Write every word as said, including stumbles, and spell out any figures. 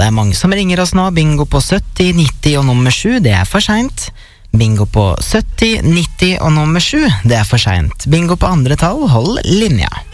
det er mange som ringer oss nå. Bingo på sytti, nitti og nummer sju, det er for sent. Bingo på sytti, nitti og nummer sju, det er for sent. Bingo på andre tall, hold linja.